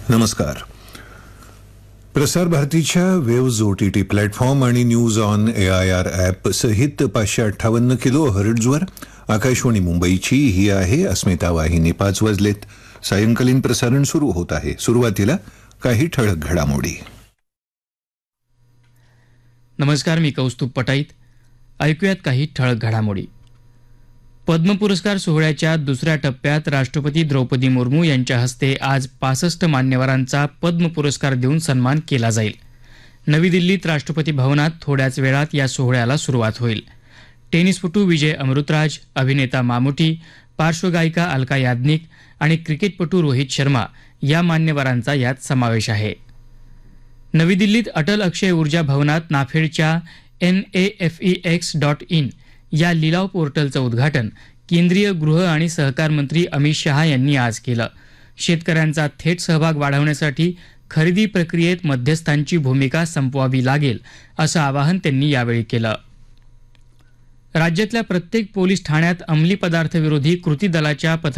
नमस्कार. प्रसार भारतीच्या वेव्ज OTT प्लॅटफॉर्म आणि न्यूज ऑन AIR ॲप सहित 558 किलोहर्ट्झवर आकाशवाणी मुंबईची ही आहे अस्मिता वाहिनी. 5 वाजलेत. सायंकालीन प्रसारण सुरू होत आहे. सुरुवातीला काही ठळक घडामोडी. नमस्कार, मी कौस्तुभ पटाईत. ऐकूयात काही ठळक घडामोडी. पद्म पुरस्कार सोहळ्याच्या दुसऱ्या टप्प्यात राष्ट्रपती द्रौपदी मुर्मू यांच्या हस्ते आज 65 मान्यवरांचा पद्म पुरस्कार देऊन सन्मान केला जाईल. नवी दिल्लीत राष्ट्रपती भवनात थोड्याच वेळात या सोहळ्याला सुरुवात होईल. टेनिसपटू विजय अमृतराज, अभिनेता मामुटी, पार्श्वगायिका अलका याज्ञिक आणि क्रिकेटपटू रोहित शर्मा या मान्यवरांचा यात समावेश आहे. नवी दिल्लीत अटल अक्षय ऊर्जा भवनात नाफेडच्या NAFEX.in या लिलाव पोर्टलचं उद्घाटन केंद्रीय गृह आणि सहकार मंत्री अमित शहा यांनी आज केलं. शेतकऱ्यांचा थेट सहभाग वाढवण्यासाठी खरेदी प्रक्रियेत मध्यस्थांची भूमिका संपवावी लागेल असं आवाहन त्यांनी यावेळी केलं. राज्यातल्या प्रत्येक पोलीस ठाण्यात अंमली पदार्थ विरोधी कृती दलाच्या